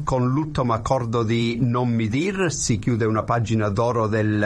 con l'ultimo accordo di Non mi dir si chiude una pagina d'oro del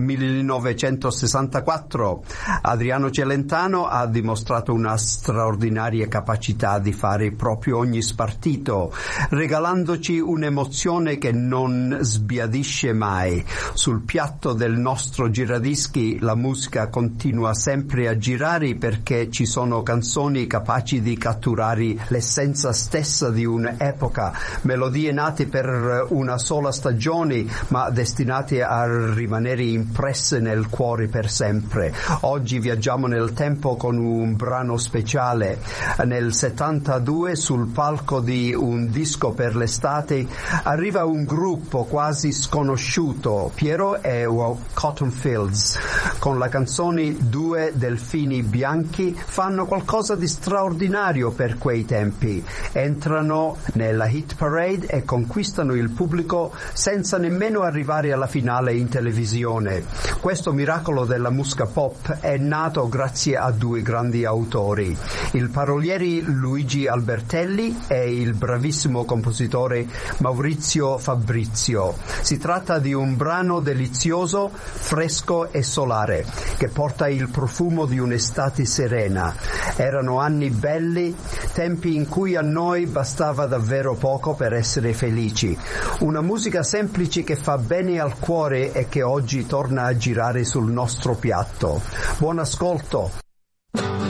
1964. Adriano Celentano ha dimostrato una straordinaria capacità di fare proprio ogni spartito, regalandoci un'emozione che non sbiadisce mai. Sul piatto del nostro giradischi la musica continua sempre a girare perché ci sono canzoni capaci di catturare l'essenza stessa di un'epoca, melodie nate per una sola stagione ma destinate a rimanere impresse nel cuore per sempre. Oggi viaggiamo nel tempo con un brano speciale. Nel 72 sul palco di un disco per l'estate arriva un gruppo quasi sconosciuto, Piero e Cotton Fields, con la canzone Due delfini bianchi. Fanno qualcosa di straordinario per quei tempi, entrano nella hit parade e conquistano il pubblico senza nemmeno arrivare alla finale in televisione. Questo miracolo della musica pop è nato grazie a due grandi autori, il paroliere Luigi Albertelli e il bravissimo compositore Maurizio Fabrizio. Si tratta di un brano delizioso, fresco e solare, che porta il profumo di un'estate serena. Erano anni belli, tempi in cui a noi bastava davvero poco per essere felici. Una musica semplice che fa bene al cuore e che oggi torna a girare sul nostro piatto. Buon ascolto,